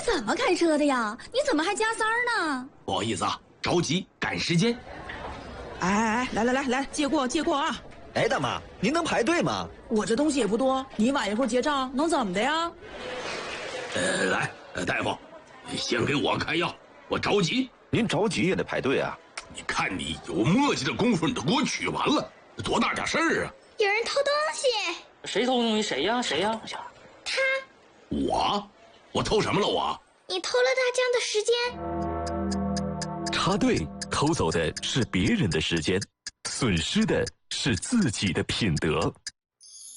怎么开车的呀？你怎么还加塞儿呢？ 不好意思啊，着急赶时间。 哎，来，借过啊！ 哎，大妈，您能排队吗？ 我这东西也不多，你晚一会儿结账能怎么的呀？ 来，大夫，先给我开药，我着急。 您着急也得排队啊！ 你看你有磨叽的功夫，你都给我取完了，多大点事儿啊！ 有人偷东西。 谁偷东西？谁呀？ 他。 我偷什么了？ 你偷了大江的时间。 插队偷走的是别人的时间，损失的是自己的品德。